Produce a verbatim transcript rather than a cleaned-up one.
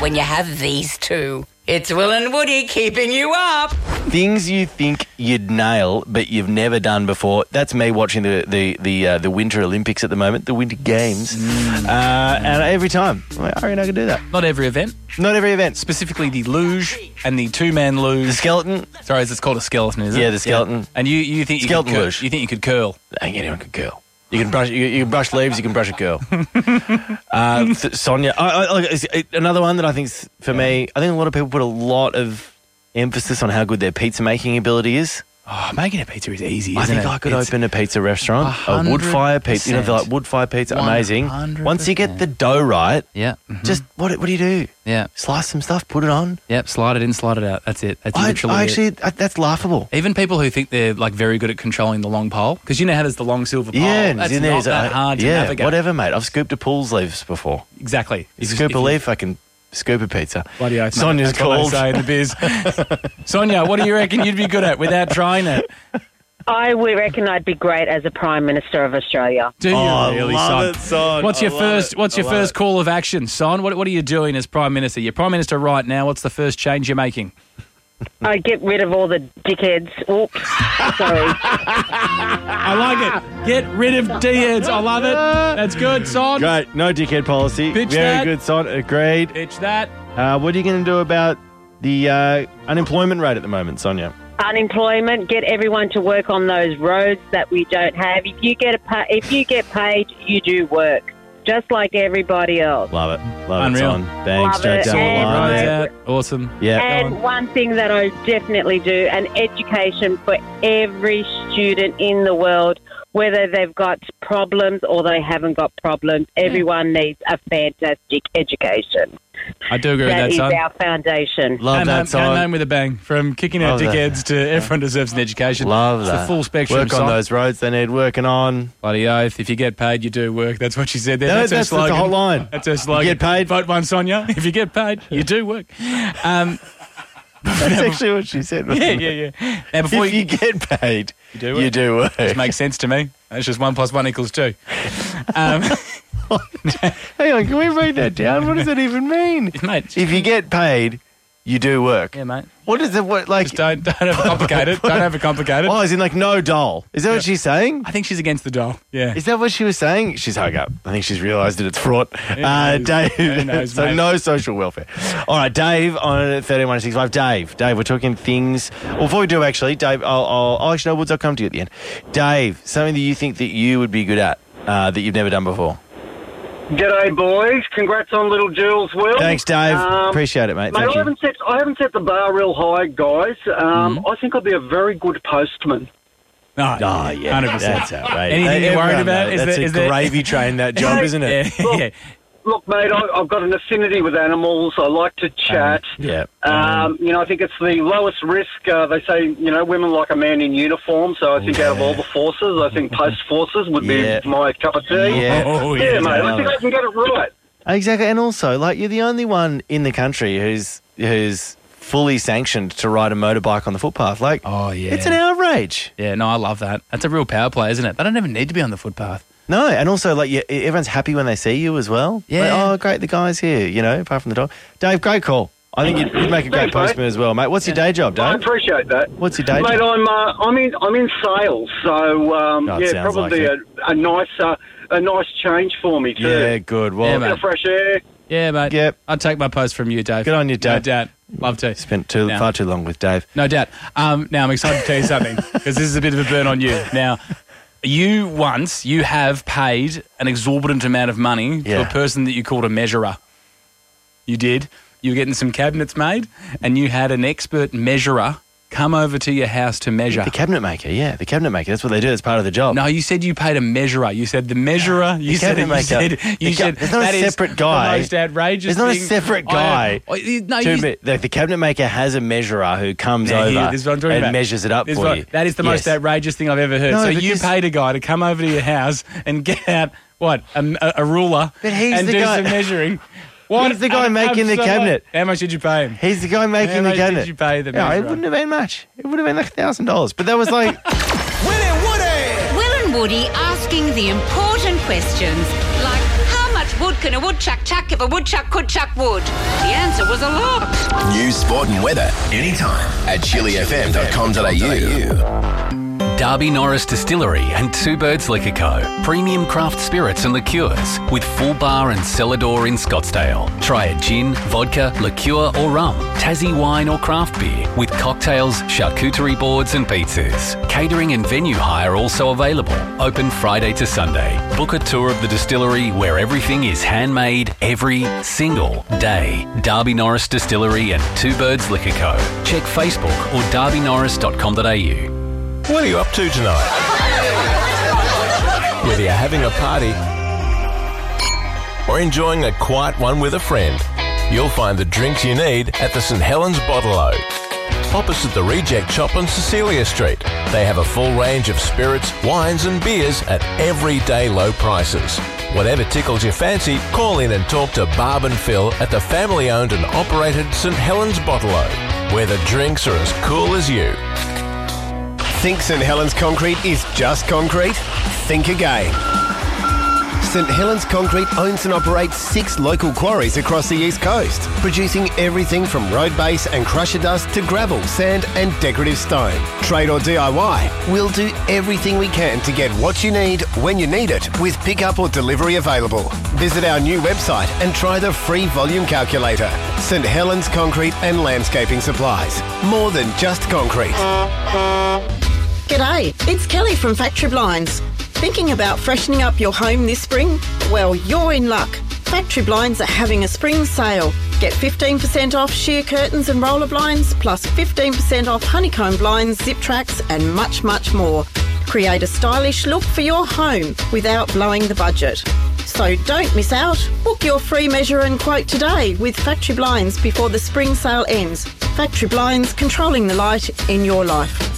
when you have these two. It's Will and Woody keeping you up. Things you think you'd nail, but you've never done before. That's me watching the the the, uh, the Winter Olympics at the moment, the Winter Games. Mm. Uh, and every time, I'm like, I reckon I could do that. Not every event. Not every event. Specifically the luge and the two-man luge. The skeleton. Sorry, it's called a skeleton, is it? Yeah, the skeleton. Yeah. And you, you think you skeleton could curl, luge. You think you could curl? I think anyone could curl. You can brush. You, you can brush leaves. You can brush a girl. uh, th- Sonia, I, I, like, it's, it, another one that I think for me, I think a lot of people put a lot of emphasis on how good their pizza making ability is. Oh, making a pizza is easy, isn't I think it? I could It's open a pizza restaurant, a wood fire pizza. You know, like wood fire pizza, amazing. one hundred percent. Once you get the dough right, Yeah. Mm-hmm. just what what do you do? Yeah. Slice some stuff, put it on. Yep, slide it in, slide it out. That's it. That's I, literally I it. actually, I, that's laughable. Even people who think they're like very good at controlling the long pole, because you know how there's the long silver pole. Yeah, That's in not there's that a- hard to yeah, navigate. whatever, mate. I've scooped a pool's leaves before. Exactly. You If scoop if a leaf, I can scoop a pizza. Bloody oath, mate. Sonia's That's what called. they say in the biz. Sonia, what do you reckon you'd be good at without trying it? I would reckon I'd be great as a Prime Minister of Australia. Do you Oh, really, I love Son? it, Son. What's I your love first? it. What's I your love first it. call of action, Son? What What are you doing as Prime Minister? You're Prime Minister right now. What's the first change you're making? I get rid of all the dickheads. Oops, sorry. I like it. Get rid of D-heads. I love it. That's good, Son. Great, no dickhead policy. Pitch Very that. good, Son. Agreed. Pitch that. Uh, what are you going to do about the uh, unemployment rate at the moment, Sonia? Unemployment. Get everyone to work on those roads that we don't have. If you get a pa- if you get paid, you do work, just like everybody else. Love it. Love Unreal. it, Son. Bang, Love straight it. down the And line. Roads there. out. Awesome. Yeah. And one thing that I definitely do, an education for every student in the world, whether they've got problems or they haven't got problems. Everyone needs a fantastic education. I do agree That with is that, Son. our foundation. Love Came that, home, came Son. home with a bang. From kicking out Love that. dickheads to everyone deserves an education. Love it's that. the full spectrum. Work on Son. those roads they need working on. Bloody oath. If you get paid, you do work. That's what she said there. No, that's, that's, her that's the slogan. whole line. That's her slogan. You get paid. Vote one, Sonia. If you get paid, you do work. Um, That's actually what she said. yeah, yeah, yeah. Now, before If you, you get paid, you do work. you do work. Which makes sense to me. That's just one plus one equals two. Um, Hang on, can we write that down? What does that even mean? mate. If you get paid, you do work. Yeah, mate. What is it? What like? Just don't don't overcomplicate it. Don't overcomplicate it. Oh, is in like no doll? Is that what she's saying? I think she's against the doll. Yeah. Is that what she was saying? She's hung up. I think she's realised that it's fraught. Uh, knows? Dave, Who knows, so mate? no social welfare. All right, Dave on thirteen one six five. Dave, Dave, we're talking things. Well, before we do, actually, Dave, I'll, I'll, I'll actually, no, Woods, I'll come to you at the end. Dave, something that you think that you would be good at uh, that you've never done before. G'day, boys. Congrats on little Jules, Will. Thanks, Dave. Um, Appreciate it, mate. Mate, Thank I you. haven't set I haven't set the bar real high, guys. Um, I think I'd be a very good postman. No, Oh, yeah, one hundred percent. that's outrageous. Anything you're worried Everyone about? knows. Is That's there- a is there- gravy train, that job, isn't it? Yeah, yeah. Look, mate, I, I've got an affinity with animals. I like to chat. Yeah. Um, you know, I think it's the lowest risk. Uh, they say, you know, women like a man in uniform. So I think out of all the forces, I think post forces would Yeah. be my cup of tea. Yeah. Oh, Yeah, yeah. mate. I think I can get it right. Exactly, and also, like, you're the only one in the country who's who's fully sanctioned to ride a motorbike on the footpath. Like, Oh, yeah. it's an outrage. Yeah, no, I love that. That's a real power play, isn't it? They don't even need to be on the footpath. No, and also, like, you, everyone's happy when they see you as well. Yeah. Like, oh, great, the guy's here, you know, apart from the dog. Dave, great call. I think you'd, you'd make a great Thanks, mate. postman as well, mate. What's your day job, I Dave? appreciate that. What's your day Mate, job? I'm uh, I'm in I'm in sales, so um, Oh, it yeah, sounds probably like a, a nice uh, a nice change for me too. Yeah, good. Well, Yeah, Bit mate. of fresh air. Yeah, mate. Yep. I'd take my post from you, Dave. Good on you, No Dave. doubt. Love to. spent too, Now- far too long with Dave. No doubt. Um, now, I'm excited to tell you something, because this is a bit of a burn on you. Now, you once, you have paid an exorbitant amount of money to Yeah. a person that you called a measurer. You did. You were getting some cabinets made, and you had an expert measurer come over to your house to measure. The cabinet maker, yeah, the cabinet maker. That's what they do. It's part of the job. No, you said you paid a measurer. You said the measurer. You The said cabinet you maker. said The you ca- said there's not a that is separate guy. The most outrageous. There's not a thing. separate I- guy. I- you- no, To you, me- the, the cabinet maker has a measurer who comes Yeah, over yeah, this is what I'm talking and about. measures it up This for is what- you. That is the most Yes. outrageous thing I've ever heard. No, so you because- paid a guy to come over to your house and get out, what, a, a, a ruler But he's and the do guy- some measuring. What? He's the guy An making the absolute- cabinet. How much did you pay him? He's the guy making How the much cabinet. did you pay the Yeah, it measurer? wouldn't have been much. It would have been like a thousand dollars. But that was like, Will and Woody asking the important questions like how much wood loud can a woodchuck chuck if a woodchuck could chuck wood? The answer was a lot. News, sport and weather anytime at chili f m dot com dot a u. Darby Norris Distillery and Two Birds Liquor Co. Premium craft spirits and liqueurs with full bar and cellar door in Scottsdale. Try a gin, vodka, liqueur or rum, Tassie wine or craft beer with cocktails, charcuterie boards and pizzas. Catering and venue hire also available. Open Friday to Sunday. Book a tour of the distillery where everything is handmade every single day. Darby Norris Distillery and Two Birds Liquor Co. Check Facebook or darby norris dot com dot a u. What are you up to tonight? Whether you're having a party or enjoying a quiet one with a friend, you'll find the drinks you need at the St Helens Bottle-O. Opposite the Reject Shop on Cecilia Street. They have a full range of spirits, wines and beers at everyday low prices. Whatever tickles your fancy, call in and talk to Barb and Phil at the family-owned and operated St Helens Bottle-O, where the drinks are as cool as you. Think St Helens Concrete is just concrete? Think again. St Helens Concrete owns and operates six local quarries across the East Coast, producing everything from road base and crusher dust to gravel, sand and decorative stone. Trade or D I Y, we'll do everything we can to get what you need when you need it, with pickup or delivery available. Visit our new website and try the free volume calculator. St Helens Concrete and Landscaping Supplies. More than just concrete. G'day, it's Kelly from Factory Blinds. Thinking about freshening up your home this spring? Well, you're in luck. Factory Blinds are having a spring sale. Get fifteen percent off sheer curtains and roller blinds, plus fifteen percent off honeycomb blinds, zip tracks and much, much more. Create a stylish look for your home without blowing the budget. So don't miss out. Book your free measure and quote today with Factory Blinds before the spring sale ends. Factory Blinds, controlling the light in your life.